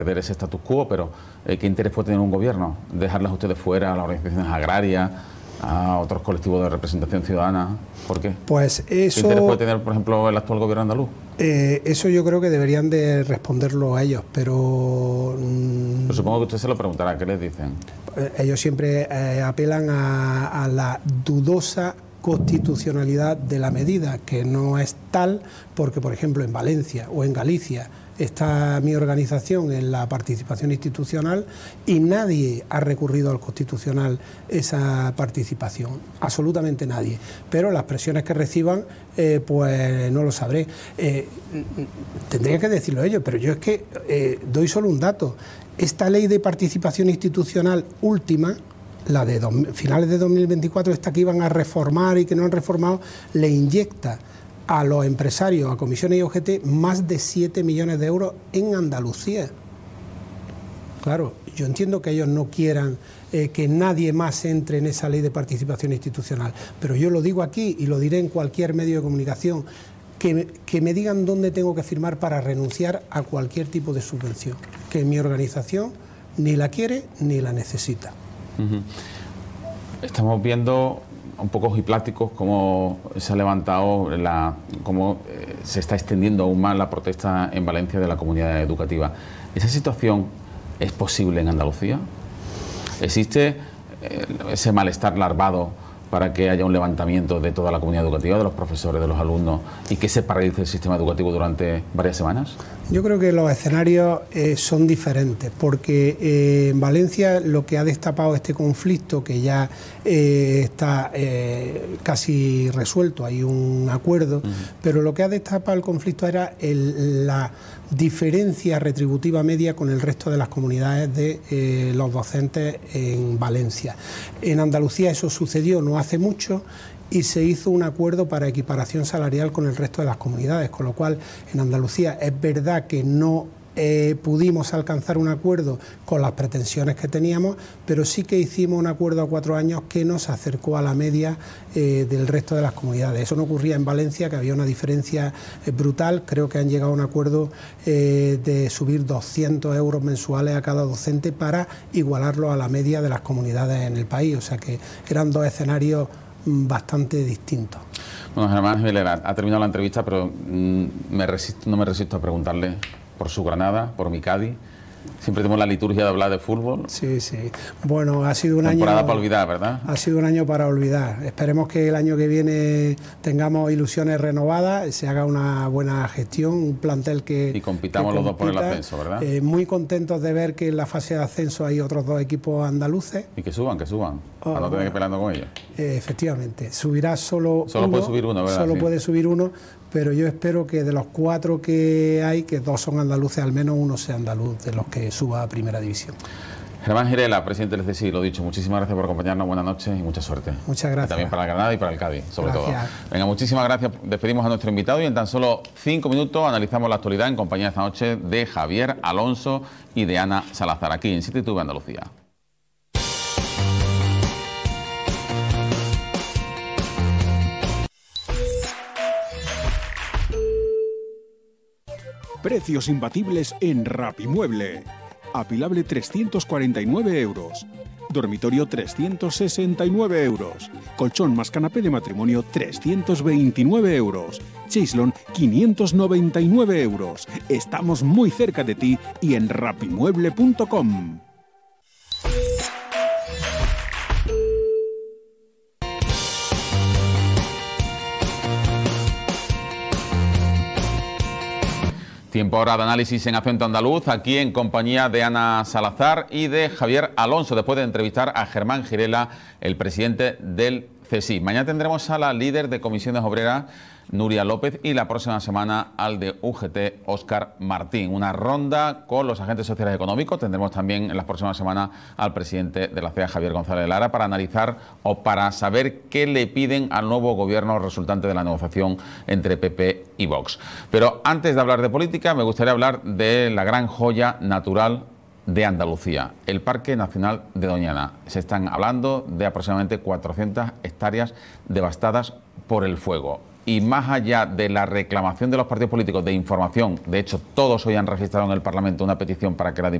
perder ese status quo, pero ¿qué interés puede tener un gobierno? ¿Dejarlas ustedes fuera a las organizaciones agrarias, a otros colectivos de representación ciudadana? ¿Por qué? Pues eso... ¿Qué interés puede tener, por ejemplo, el actual gobierno andaluz? Eso yo creo que deberían de responderlo a ellos, pero supongo que usted se lo preguntará, ¿qué les dicen? Ellos siempre apelan a la dudosa constitucionalidad de la medida, que no es tal, porque por ejemplo en Valencia o en Galicia está mi organización en la participación institucional y nadie ha recurrido al Constitucional esa participación, absolutamente nadie, pero las presiones que reciban pues no lo sabré. Tendría que decirlo ellos, pero yo es que doy solo un dato. Esta ley de participación institucional última, la de finales de 2024, esta que iban a reformar y que no han reformado, le inyecta a los empresarios, a comisiones y OGT, más de 7 millones de euros en Andalucía. Claro, yo entiendo que ellos no quieran que nadie más entre en esa ley de participación institucional, pero yo lo digo aquí y lo diré en cualquier medio de comunicación, que me digan dónde tengo que firmar para renunciar a cualquier tipo de subvención, que mi organización ni la quiere ni la necesita. Estamos viendo un poco ojipláticos cómo se ha levantado, cómo se está extendiendo aún más la protesta en Valencia de la comunidad educativa. ¿Esa situación es posible en Andalucía? ¿Existe ese malestar larvado para que haya un levantamiento de toda la comunidad educativa, de los profesores, de los alumnos, y que se paralice el sistema educativo durante varias semanas? Yo creo que los escenarios son diferentes, porque en Valencia lo que ha destapado este conflicto, que ya está casi resuelto, hay un acuerdo, pero lo que ha destapado el conflicto era la diferencia retributiva media con el resto de las comunidades de los docentes en Valencia. En Andalucía eso sucedió no hace mucho y se hizo un acuerdo para equiparación salarial con el resto de las comunidades, con lo cual en Andalucía es verdad que no pudimos alcanzar un acuerdo con las pretensiones que teníamos, pero sí que hicimos un acuerdo a 4 años que nos acercó a la media del resto de las comunidades. Eso no ocurría en Valencia, que había una diferencia brutal. Creo que han llegado a un acuerdo de subir 200 euros mensuales a cada docente para igualarlo a la media de las comunidades en el país, o sea que eran dos escenarios bastante distintos. Bueno, Germán Gilera, ha terminado la entrevista, pero no me resisto a preguntarle por su Granada, por mi Cádiz. Siempre tenemos la liturgia de hablar de fútbol. Sí, sí. Bueno, ha sido un año... Temporada para olvidar, ¿verdad? Ha sido un año para olvidar. Esperemos que el año que viene tengamos ilusiones renovadas, se haga una buena gestión, un plantel que... Y compitamos los dos por el ascenso, ¿verdad? Muy contentos de ver que en la fase de ascenso hay otros 2 equipos andaluces. Y que suban, para no tener que peleando con ellos. Efectivamente. Subirá solo uno. Puede subir uno, ¿verdad? Solo puede subir uno, pero yo espero que de los 4 que hay, que 2 son andaluces, al menos uno sea andaluz de los que suba a Primera División. Germán Girela, presidente del CSI, lo dicho, muchísimas gracias por acompañarnos, buenas noches y mucha suerte. Muchas gracias. Y también para el Granada y para el Cádiz, sobre todo. Gracias. Venga, muchísimas gracias. Despedimos a nuestro invitado y en tan solo 5 minutos analizamos la actualidad en compañía esta noche de Javier Alonso y de Ana Salazar, aquí en CityTV Andalucía. Precios imbatibles en Rapimueble. Apilable 349 euros. Dormitorio 369 euros. Colchón más canapé de matrimonio 329 euros. Chaislon 599 euros. Estamos muy cerca de ti y en rapimueble.com. Tiempo ahora de análisis en acento andaluz, aquí en compañía de Ana Salazar y de Javier Alonso, después de entrevistar a Germán Girela, el presidente del CSI. Mañana tendremos a la líder de comisiones obreras, Nuria López, y la próxima semana al de UGT, Óscar Martín. Una ronda con los agentes sociales económicos. Tendremos también en las próximas semanas al presidente de la CEA, Javier González Lara, para analizar o para saber qué le piden al nuevo gobierno resultante de la negociación entre PP y Vox. Pero antes de hablar de política, me gustaría hablar de la gran joya natural de Andalucía, el Parque Nacional de Doñana. Se están hablando de aproximadamente 400 hectáreas devastadas por el fuego. y más allá de la reclamación de los partidos políticos de información, de hecho todos hoy han registrado en el Parlamento una petición para que la